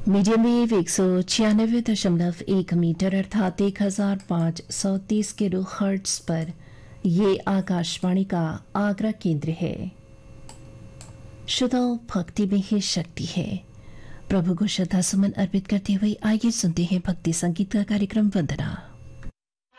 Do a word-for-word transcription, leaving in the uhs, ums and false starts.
Medium wave एक सौ छियानवे दशमलव एक मीटर अर्थात एक हजार पाँच सौ तीस किलो हर्ट्ज पर ये आकाशवाणी का आगरा केंद्र है। श्रोताओं, भक्ति में ही शक्ति है। प्रभु को श्रद्धा सुमन अर्पित करते हुए आइए सुनते हैं भक्ति संगीत का कार्यक्रम वंदना।